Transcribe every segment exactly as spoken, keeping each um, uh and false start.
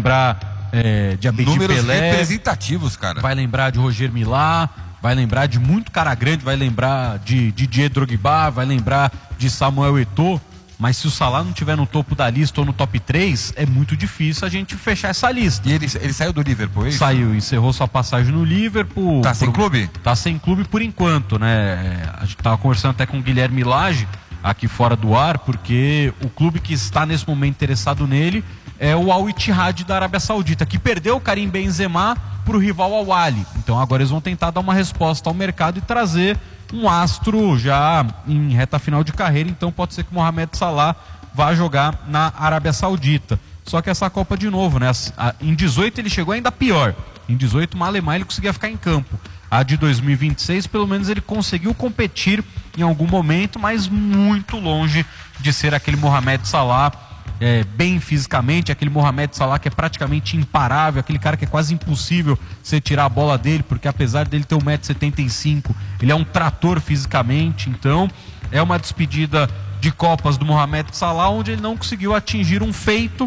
lembrar é, de Abedi Números Pelé, representativos, cara. vai lembrar de Roger Milá, vai lembrar de muito cara grande, vai lembrar de Didier Drogba, vai lembrar de Samuel Eto'o. Mas se o Salah não estiver no topo da lista ou no top três, é muito difícil a gente fechar essa lista. E ele, ele saiu do Liverpool, é isso? Saiu, encerrou sua passagem no Liverpool. Tá sem por, clube? Tá sem clube por enquanto, né? A gente tava conversando até com o Guilherme Lage, aqui fora do ar, porque o clube que está nesse momento interessado nele é o Al Ittihad da Arábia Saudita, que perdeu o Karim Benzema pro rival Al Ahly. Então agora eles vão tentar dar uma resposta ao mercado e trazer um astro já em reta final de carreira, então pode ser que o Mohamed Salah vá jogar na Arábia Saudita. Só que essa Copa de novo, né? Em dezoito ele chegou ainda pior. Em dezoito, Malemar ele conseguia ficar em campo. A de dois mil e vinte e seis, pelo menos ele conseguiu competir em algum momento, mas muito longe de ser aquele Mohamed Salah é, bem fisicamente, aquele Mohamed Salah que é praticamente imparável, aquele cara que é quase impossível você tirar a bola dele, porque apesar dele ter um metro e setenta e cinco, ele é um trator fisicamente. Então é uma despedida de Copas do Mohamed Salah, onde ele não conseguiu atingir um feito,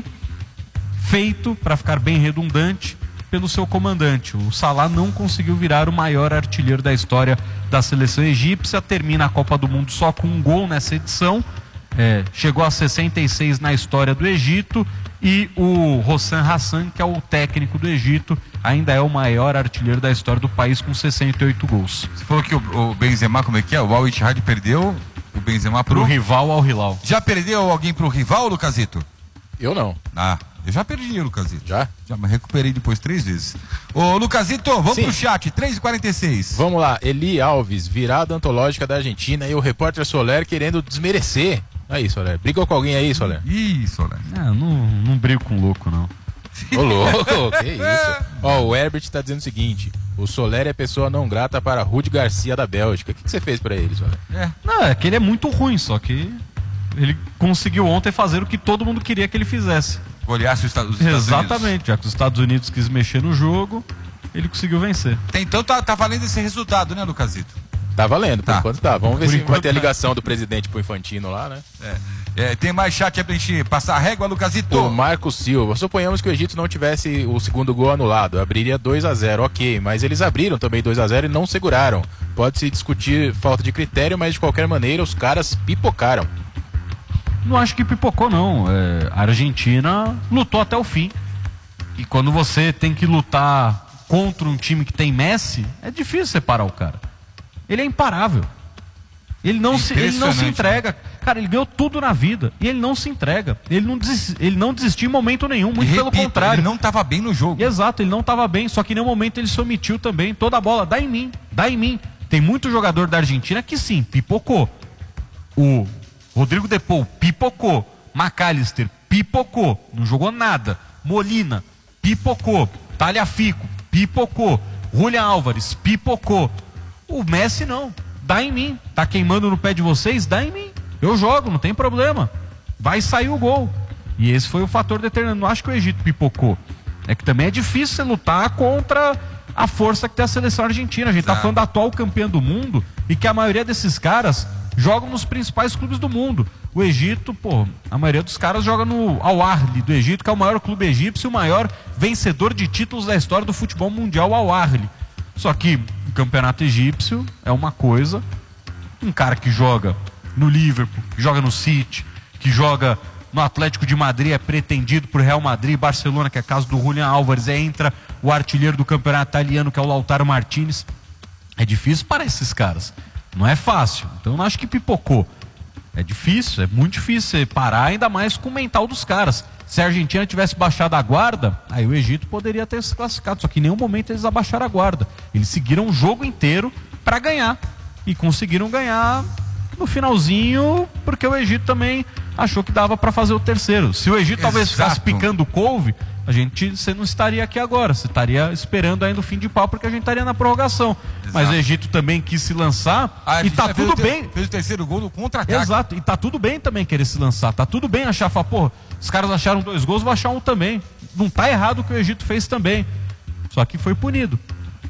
feito, para ficar bem redundante, pelo seu comandante. O Salah não conseguiu virar o maior artilheiro da história da seleção egípcia, termina a Copa do Mundo só com um gol nessa edição. É, chegou a sessenta e seis na história do Egito, e o Hossein Hassan, que é o técnico do Egito, ainda é o maior artilheiro da história do país com sessenta e oito gols. Você falou que o, o Benzema, como é que é? O Al Ittihad perdeu o Benzema pro... Pro rival Al Hilal. Já perdeu alguém pro rival, Lucasito? Eu não. Ah, eu já perdi, Lucasito. Já? Já, mas recuperei depois três vezes. Ô, Lucasito, vamos Sim. pro chat, três e quarenta e seis. Vamos lá, Eli Alves, virada antológica da Argentina, e o repórter Soler querendo desmerecer. Aí, Soler, brigou com alguém aí, Soler? Ih, Soler. Não, não, não brigo com louco, não. Ô, louco, que isso? Ó, o Herbert tá dizendo o seguinte: o Soler é pessoa não grata para Rudi Garcia da Bélgica. O que, que você fez pra ele, Soler? É. Não, é que ele é muito ruim, só que ele conseguiu ontem fazer o que todo mundo queria que ele fizesse. Goleasse os Estados, os Estados Exatamente, Unidos. já que os Estados Unidos quis mexer no jogo, ele conseguiu vencer. Então tá, tá valendo esse resultado, né, Lucasito? Tá valendo, por tá. enquanto tá. Vamos ver por se enquanto, vai ter a tá. ligação do presidente pro Infantino lá, né? É. É, tem mais chat aí pra gente passar a régua, Lucasito. O Marco Silva, suponhamos que o Egito não tivesse o segundo gol anulado, abriria dois a zero, ok, mas eles abriram também dois a zero e não seguraram. Pode-se discutir falta de critério, mas de qualquer maneira os caras pipocaram. Não acho que pipocou, não. É, a Argentina lutou até o fim. E quando você tem que lutar contra um time que tem Messi, é difícil separar o cara. Ele é imparável. Ele não, se, ele não se entrega. Cara, ele ganhou tudo na vida e ele não se entrega. Ele não, desist, ele não desistiu em momento nenhum, muito Repito, pelo contrário. Ele não estava bem no jogo. Exato, ele não estava bem, só que em nenhum momento ele se omitiu também. Toda a bola, dá em mim, dá em mim. Tem muito jogador da Argentina que sim, pipocou. O Rodrigo De Paul pipocou. McAllister pipocou, não jogou nada. Molina pipocou. Tagliafico pipocou. Julián Álvares pipocou. O Messi não. Dá em mim. Tá queimando no pé de vocês? Dá em mim. Eu jogo, não tem problema. Vai sair o gol. E esse foi o fator determinante. Não acho que o Egito pipocou. É que também é difícil você lutar contra a força que tem a seleção argentina. A gente Exato. Tá falando da atual campeã do mundo e que a maioria desses caras jogam nos principais clubes do mundo. O Egito, pô, a maioria dos caras joga no Al Ahly do Egito, que é o maior clube egípcio, o maior vencedor de títulos da história do futebol mundial, Al Ahly. Só que o campeonato egípcio é uma coisa, um cara que joga no Liverpool, que joga no City, que joga no Atlético de Madrid, é pretendido por Real Madrid, Barcelona, que é caso do Julián Álvares, é, entra o artilheiro do campeonato italiano, que é o Lautaro Martinez. É difícil para esses caras, não é fácil, então eu não acho que pipocou. É difícil, é muito difícil você parar, ainda mais com o mental dos caras. Se a Argentina tivesse baixado a guarda, aí o Egito poderia ter se classificado. Só que em nenhum momento eles abaixaram a guarda. Eles seguiram o jogo inteiro para ganhar. E conseguiram ganhar no finalzinho, porque o Egito também achou que dava para fazer o terceiro. Se o Egito Exato. Talvez ficasse picando couve, a gente, você não estaria aqui agora. Você estaria esperando ainda o fim de pau, porque a gente estaria na prorrogação. Exato. Mas o Egito também quis se lançar e tá tudo ter, bem. Fez o terceiro gol no contra-ataque. Exato, e tá tudo bem também querer se lançar. Tá tudo bem achar, falar, pô, os caras acharam dois gols, vou achar um também. Não tá errado o que o Egito fez também. Só que foi punido.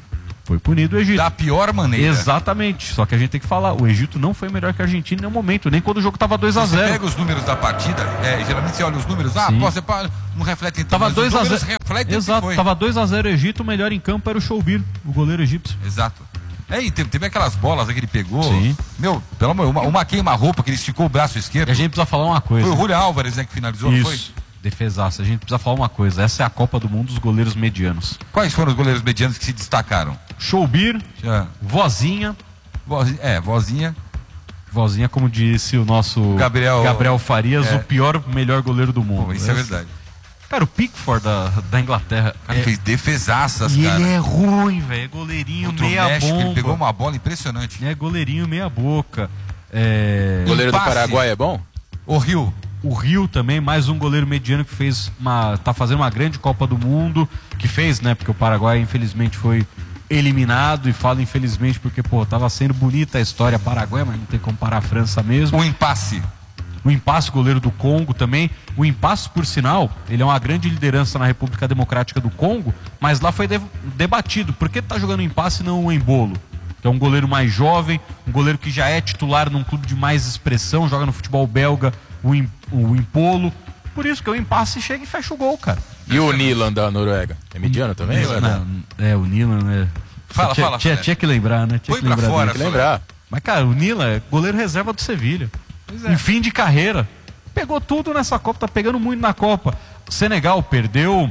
Foi punido o Egito. Da pior maneira. Exatamente. Só que a gente tem que falar, o Egito não foi melhor que a Argentina em nenhum momento, nem quando o jogo estava dois a zero. Você pega os números da partida, é, geralmente você olha os números, ah, pô, você não reflete então, tava dois a zero. Exato, tava dois a zero Egito, o melhor em campo era o Choubir, o goleiro egípcio. Exato. É, e teve, teve aquelas bolas que ele pegou. Sim. Meu, pelo amor, uma, uma queima-roupa que ele esticou o braço esquerdo. E a gente precisa falar uma coisa. Foi o Julio Álvares, né, que finalizou, Isso. não foi? Defesaça. A gente precisa falar uma coisa. Essa é a Copa do Mundo dos goleiros medianos. Quais foram os goleiros medianos que se destacaram? Choubir, Já. Vozinha. Vozinha, é, Vozinha. Vozinha, como disse o nosso Gabriel, Gabriel Farias, é. o pior, melhor goleiro do mundo. Pô, isso é verdade. Cara, o Pickford da, da Inglaterra. Cara, é... fez defesaças, e cara. ele é ruim, velho. Goleirinho, Contra o meia México, bomba. ele pegou uma bola impressionante. É, goleirinho, meia boca. É... O goleiro Passe. do Paraguai é bom? O Rio. O Rio também, mais um goleiro mediano que fez uma, tá fazendo uma grande Copa do Mundo, que fez, né, porque o Paraguai infelizmente foi eliminado, e falo infelizmente porque, pô, tava sendo bonita a história Paraguai, mas não tem como comparar a França mesmo. O impasse. O Impasse, goleiro do Congo também. O Impasse, por sinal, ele é uma grande liderança na República Democrática do Congo, mas lá foi de- debatido, por que tá jogando o Impasse e não o Embolo? Que é um goleiro mais jovem, um goleiro que já é titular num clube de mais expressão, joga no futebol belga, o, Im, o Impolo. Por isso que o Impasse chega e fecha o gol, cara. E o Nilan da Noruega? É mediano também? Não, ou é bom? é, o Nilan, né? Fala, tinha, fala, tinha, Fred. tinha que lembrar, né? Tinha Põe que pra lembrar fora, dele. Tem que lembrar. Mas, cara, o Nilan é goleiro reserva do Sevilha. é. Em fim de carreira. Pegou tudo nessa Copa, tá pegando muito na Copa. O Senegal perdeu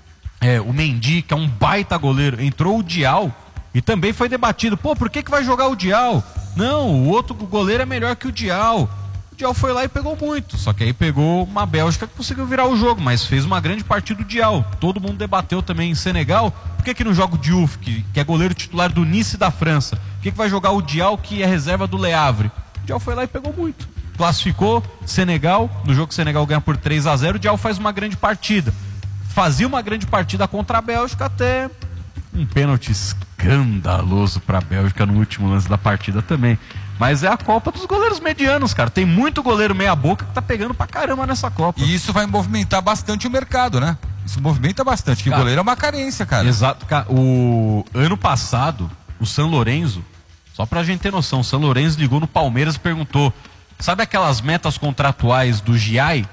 é, o Mendy, que é um baita goleiro. Entrou o Dial e também foi debatido. Pô, por que, que vai jogar o Dial? Não, o outro goleiro é melhor que o Dial. O Dial foi lá e pegou muito. Só que aí pegou uma Bélgica que conseguiu virar o jogo, mas fez uma grande partida o Dial. Todo mundo debateu também em Senegal. Por que, que não joga o Diouf, que, que é goleiro titular do Nice da França? Por que, que vai jogar o Dial, que é reserva do Le Havre? O Dial foi lá e pegou muito. Classificou Senegal, no jogo que o Senegal ganha por três a zero, o Dial faz uma grande partida. Fazia uma grande partida contra a Bélgica até um pênalti escandaloso para a Bélgica no último lance da partida também. Mas é a Copa dos goleiros medianos, cara. Tem muito goleiro meia boca que tá pegando pra caramba nessa Copa. E isso vai movimentar bastante o mercado, né? Isso movimenta bastante, que o goleiro é uma carência, cara. Exato, cara. O ano passado, o San Lorenzo, só pra gente ter noção, o San Lorenzo ligou no Palmeiras e perguntou: sabe aquelas metas contratuais do G I?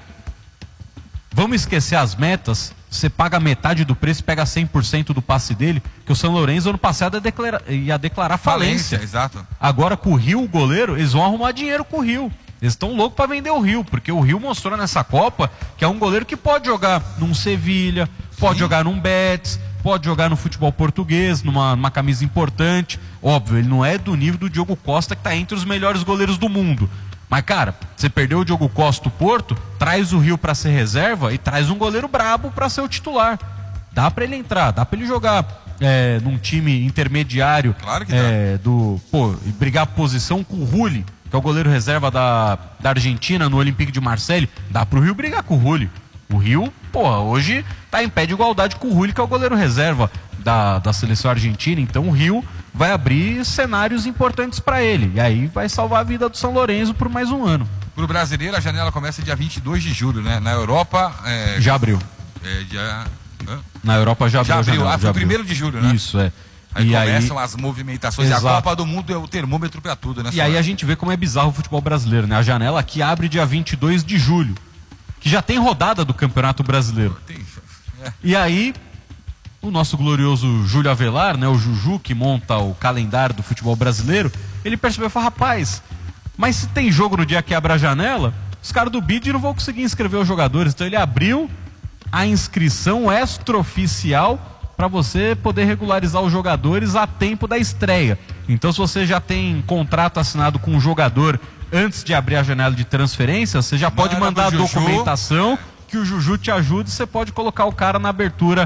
Vamos esquecer as metas, você paga metade do preço e pega cem por cento do passe dele, que o San Lorenzo ano passado ia declarar, ia declarar falência. Falência, exato. Agora com o Rio, o goleiro, eles vão arrumar dinheiro com o Rio. Eles estão loucos para vender o Rio, porque o Rio mostrou nessa Copa que é um goleiro que pode jogar num Sevilha, pode Sim. jogar num Betis, pode jogar no futebol português, numa, numa camisa importante. Óbvio, ele não é do nível do Diogo Costa, que tá entre os melhores goleiros do mundo. Mas, cara, você perdeu o Diogo Costa do Porto, traz o Rio para ser reserva e traz um goleiro brabo para ser o titular. Dá para ele entrar, dá para ele jogar é, num time intermediário, Claro que é, do, pô, e brigar posição com o Rulli, que é o goleiro reserva da, da Argentina no Olympique de Marseille. Dá pro Rio brigar com o Rulli. O Rio, pô, hoje tá em pé de igualdade com o Rulli, que é o goleiro reserva da, da seleção argentina. Então o Rio vai abrir cenários importantes para ele. E aí vai salvar a vida do São Lourenço por mais um ano. Pro brasileiro, a janela começa dia vinte e dois de julho, né? Na Europa. É, Já abriu. É, dia, hã? Na Europa já abriu. Já a abriu. janela, Ah, já foi o abriu. primeiro de julho, né? Isso, é. Aí e começam aí, as movimentações. E a Exato. Copa do Mundo é o termômetro para tudo, né? e aí a gente vê como é bizarro o futebol brasileiro, né? A janela aqui abre dia vinte e dois de julho, que já tem rodada do Campeonato Brasileiro. Tem- é. E aí, o nosso glorioso Júlio Avelar, né, o Juju, que monta o calendário do futebol brasileiro, ele percebeu e falou: rapaz, mas se tem jogo no dia que abre a janela, os caras do B I D não vão conseguir inscrever os jogadores. Então ele abriu a inscrição extraoficial para você poder regularizar os jogadores a tempo da estreia. Então, se você já tem contrato assinado com um jogador antes de abrir a janela de transferência, você já pode Manda mandar a pro Juju. documentação que o Juju te ajude, você pode colocar o cara na abertura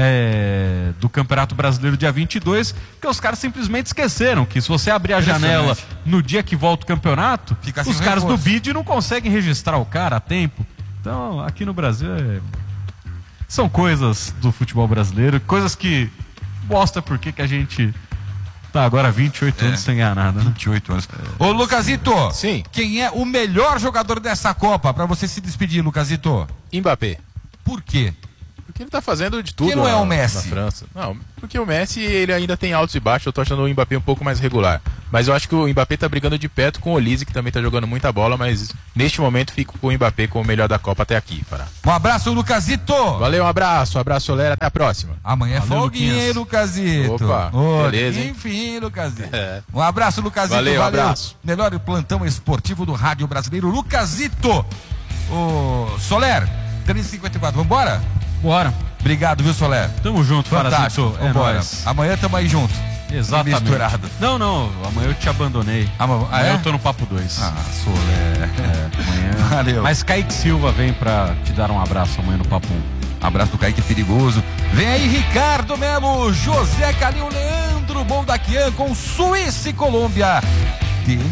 é, do Campeonato Brasileiro dia vinte e dois, porque os caras simplesmente esqueceram que se você abrir a janela no dia que volta o campeonato, Fica sem os caras do reforço. B I D não conseguem registrar o cara a tempo. Então, aqui no Brasil é... são coisas do futebol brasileiro, coisas que mostra por que que a gente tá agora vinte e oito É. anos sem ganhar nada, né? vinte e oito anos. Ô, Lucasito. Sim. Quem é o melhor jogador dessa Copa? Pra você se despedir, Lucasito. Mbappé. Por quê? Porque Que ele tá fazendo de tudo Que não é na, o Messi. na França. Não, porque o Messi, ele ainda tem altos e baixos. Eu tô achando o Mbappé um pouco mais regular. Mas eu acho que o Mbappé tá brigando de perto com o Olise, que também tá jogando muita bola, mas neste momento fico com o Mbappé como o melhor da Copa até aqui, Fará. Um abraço, Lucasito. Valeu, um abraço. Um abraço, Solera. Até a próxima. Amanhã é Valeu, folguinha, Luquinhas. hein, Lucasito? Opa, Ô, beleza, hein? Enfim, Lucasito. É. Um abraço, Lucasito. Valeu, um abraço. Melhor plantão esportivo do rádio brasileiro, Lucasito. Ô, Soler, três e cinquenta e quatro, vambora? Bora. Obrigado, viu, Soler? Tamo junto, Fantástico. Farazito. É Vambora. nóis. Amanhã tamo aí junto. Exatamente. Misturado. Não, não. Amanhã eu te abandonei. Ama- ah, Amanhã é? eu tô no Papo dois. Ah, Soler. É, amanhã. Valeu. Mas Kaique Silva vem pra te dar um abraço amanhã no Papo um. Abraço do Kaique Perigoso. Vem aí, Ricardo Melo, José Calil, Leandro Bondaquian com Suíça e Colômbia.